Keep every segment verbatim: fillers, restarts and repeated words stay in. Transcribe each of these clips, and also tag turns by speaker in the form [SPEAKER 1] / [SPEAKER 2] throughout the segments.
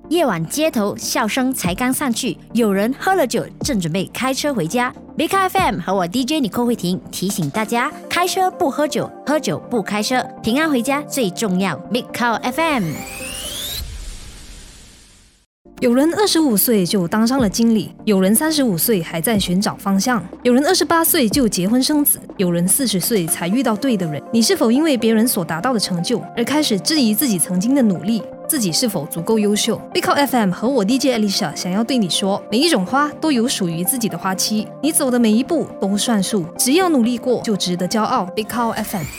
[SPEAKER 1] 夜晚街头笑声才刚散去，有人喝了酒正准备开车回家。Big Car F M 和我 D J 尼寇慧婷提醒大家，开车不喝酒，喝酒不开车，平安回家最重要。Big Car F M。
[SPEAKER 2] 有人二十五岁就当上了经理，有人三十五岁还在寻找方向，有人二十八岁就结婚生子，有人四十岁才遇到对的人。你是否因为别人所达到的成就而开始质疑自己曾经的努力，自己是否足够优秀？ Big Car F M 和我 D J Alicia 想要对你说，每一种花都有属于自己的花期，你走的每一步都算数，只要努力过就值得骄傲。 Big Car F M。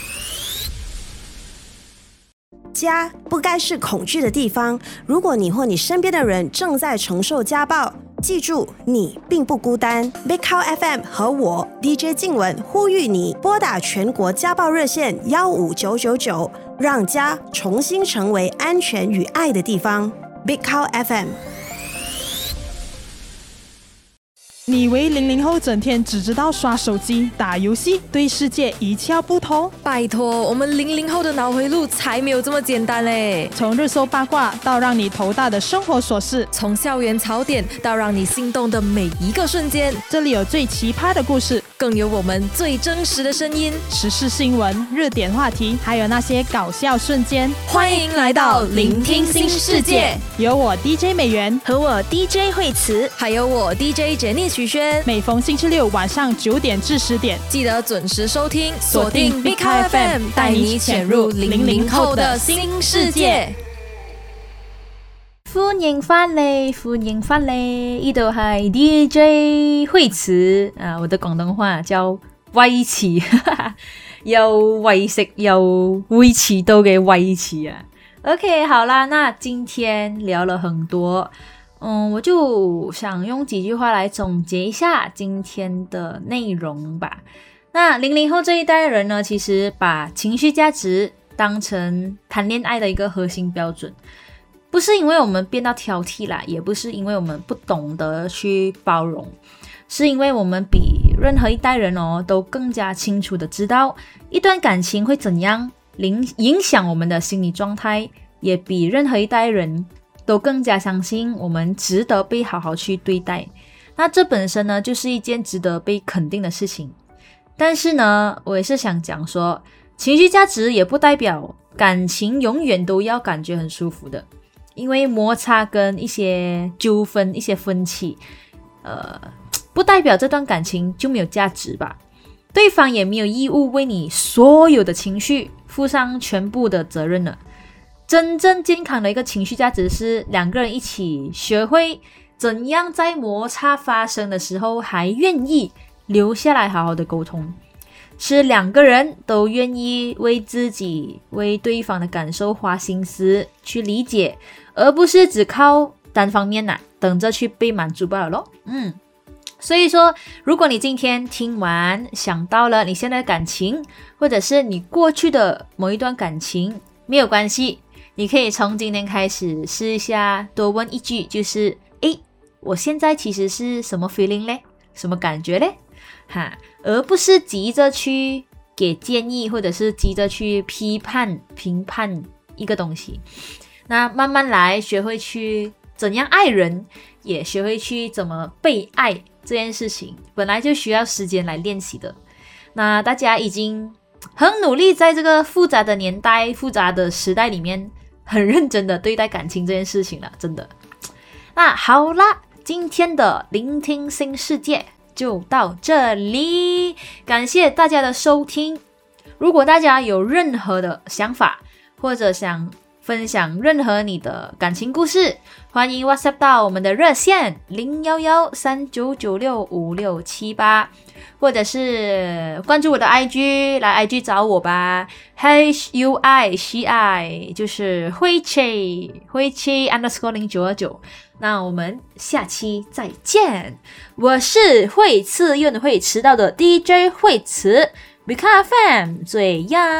[SPEAKER 3] 家不该是恐惧的地方。如果你或你身边的人正在承受家暴，记住你并不孤单。 Big Car F M 和我 D J 静雯呼吁你拨打全国家暴热线一五九九九，让家重新成为安全与爱的地方。 Big Car F M。
[SPEAKER 4] 你以为零零后整天只知道刷手机、打游戏，对世界一窍不通？
[SPEAKER 5] 拜托，我们零零后的脑回路才没有这么简单嘞！
[SPEAKER 4] 从热搜八卦到让你头大的生活琐事，
[SPEAKER 5] 从校园槽点到让你心动的每一个瞬间，
[SPEAKER 4] 这里有最奇葩的故事，
[SPEAKER 5] 更有我们最真实的声音，
[SPEAKER 4] 时事新闻、热点话题，还有那些搞笑瞬间。
[SPEAKER 5] 欢迎来到聆听新世界，
[SPEAKER 4] 有我 D J 美元
[SPEAKER 1] 和我 D J 慧慈，
[SPEAKER 5] 还有我 D J 简妮徐轩。
[SPEAKER 4] 每逢星期六晚上九点至十点，
[SPEAKER 5] 记得准时收听，锁定 Big Car F M， 带你潜入零零後的新世界。
[SPEAKER 6] 歡迎翻嚟，歡迎翻嚟，呢度係 D J 慧慈啊，我的廣東話叫威慈，又為食又會遲到嘅威慈啊。OK， 好啦，那今天聊了很多。嗯，我就想用几句话来总结一下今天的内容吧。那零零后这一代人呢，其实把情绪价值当成谈恋爱的一个核心标准，不是因为我们变到挑剔啦，也不是因为我们不懂得去包容，是因为我们比任何一代人哦都更加清楚的知道一段感情会怎样影响我们的心理状态，也比任何一代人都更加相信我们值得被好好去对待。那这本身呢就是一件值得被肯定的事情。但是呢，我也是想讲说，情绪价值也不代表感情永远都要感觉很舒服的，因为摩擦跟一些纠纷、一些分歧呃，不代表这段感情就没有价值吧。对方也没有义务为你所有的情绪负上全部的责任了。真正健康的一个情绪价值是两个人一起学会怎样在摩擦发生的时候还愿意留下来好好的沟通，是两个人都愿意为自己为对方的感受花心思去理解，而不是只靠单方面啊等着去被满足罢了咯。嗯，所以说如果你今天听完想到了你现在的感情，或者是你过去的某一段感情，没有关系，你可以从今天开始试一下，多问一句，就是诶，我现在其实是什么 feeling 嘞？什么感觉嘞？哈，而不是急着去给建议，或者是急着去批判、评判一个东西。那慢慢来，学会去怎样爱人，也学会去怎么被爱，这件事情本来就需要时间来练习的。那大家已经很努力在这个复杂的年代、复杂的时代里面很认真的对待感情这件事情了，真的。那好啦，今天的聆听新世界就到这里，感谢大家的收听。如果大家有任何的想法，或者想分享任何你的感情故事，欢迎 WhatsApp 到我们的热线零一一三九九六五六七八，或者是关注我的 I G， 来 I G 找我吧 H U I C I 就是慧切慧切 underscore 零九二九。那我们下期再见，我是会次又会迟到的 D J 慧慈， Big Car F M 最样。